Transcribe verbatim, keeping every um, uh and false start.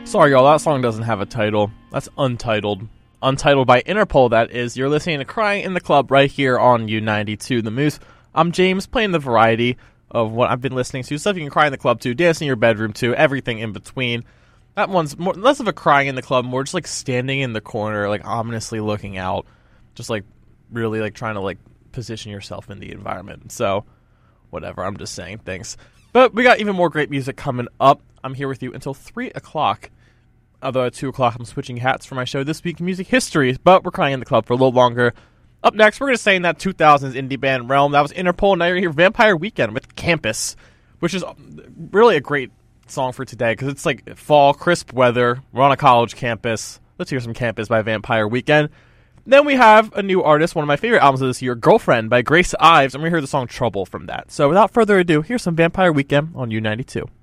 Sorry, y'all, that song doesn't have a title. That's Untitled. Untitled by Interpol, that is. You're listening to Crying in the Club right here on U ninety-two The Moose. I'm James, playing the variety of what I've been listening to. Stuff you can cry in the club to, dance in your bedroom to, everything in between. That one's more, less of a crying in the club, more just like standing in the corner, like ominously looking out. Just like really like trying to like position yourself in the environment. So, whatever, I'm just saying things. But we got even more great music coming up. I'm here with you until three o'clock. Although at two o'clock, I'm switching hats for my show This Week in Music History, but we're crying in the club for a little longer. Up next, we're going to stay in that two thousands indie band realm. That was Interpol, and now you're here Vampire Weekend with Campus, which is really a great song for today, because it's like fall, crisp weather. We're on a college campus. Let's hear some Campus by Vampire Weekend. Then we have a new artist, one of my favorite albums of this year, Girlfriend by Grace Ives, and we're going to hear the song Trouble from that. So without further ado, here's some Vampire Weekend on U ninety-two.